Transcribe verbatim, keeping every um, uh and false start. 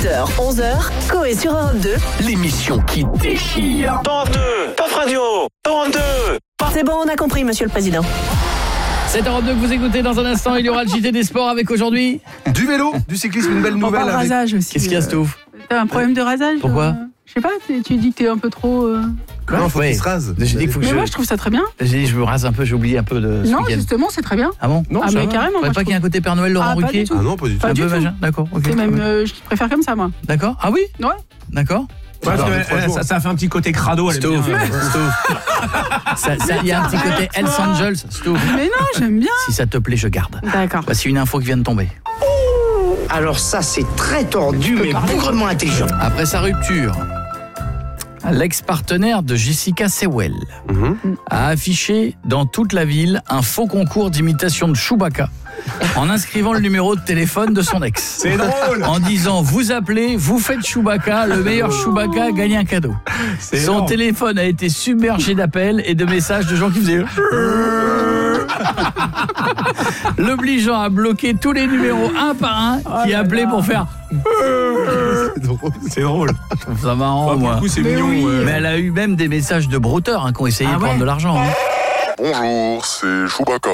huit heures, onze heures, Coé sur Europe deux. L'émission qui déchire. Europe deux, Pop Radio, Europe deux. C'est bon, on a compris, monsieur le président. C'est Europe deux que vous écoutez dans un instant. Il y aura le J T des sports avec aujourd'hui Du vélo, du cyclisme, une belle On nouvelle. parle Avec... rasage aussi. Qu'est-ce qu'il y a, Stouff? T'as un problème de rasage? Pourquoi euh, Je sais pas, tu tu dis que t'es un peu trop... euh, Non, faut Ouais. qu'il se rase. J'ai dit qu'il faut que Mais je... moi je trouve ça très bien. J'ai dit je me rase un peu, j'ai oublié un peu de ce Non, week-end. justement, c'est très bien. Ah bon? Non, Ah ça mais va. carrément. Faudrait moi, pas je qu'il y ait un côté Père Noël Laurent Ah, pas Ruquier? du tout. Ah non, pas du tout. Pas Un du peu tout. machin. D'accord, ok. C'est même, euh, je préfère comme ça, moi. D'accord. Ah oui? Ouais. D'accord. Parce Alors, que trois euh, jours. ça, ça fait un petit côté crado. elle aime Stouff, bien. Stouff. Ça- ça- Il y a un petit côté Hells Angels, Stouff. Mais non, j'aime bien. Si ça te plaît, je garde. D'accord. Voici une info qui vient de tomber. Alors ça, c'est très tordu, mais bougrement intelligent. Après sa rupture, l'ex-partenaire de Jessica Sewell Mhm. a affiché dans toute la ville un faux concours d'imitation de Chewbacca en inscrivant le numéro de téléphone de son ex. C'est drôle. En disant, vous appelez, vous faites Chewbacca, le meilleur Chewbacca gagne un cadeau. C'est Son énorme. téléphone a été submergé d'appels et de messages de gens qui faisaient l'obligeant à bloquer tous les numéros un par un qui appelaient pour faire C'est drôle. C'est drôle. Je trouve ça marrant, Bah, pour moi. le coup, c'est Mais mignon. oui. ouais. Mais elle a eu même des messages de brouteurs hein, qui ont essayé Ah de prendre ouais de l'argent. hein. Bonjour, c'est Chewbacca.